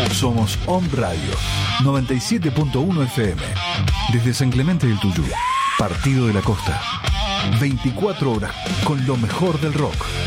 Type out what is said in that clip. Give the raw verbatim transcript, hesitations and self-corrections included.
Somos Om Radio noventa y siete punto uno F M. Desde San Clemente del Tuyú, Partido de la Costa. veinticuatro horas con lo mejor del rock.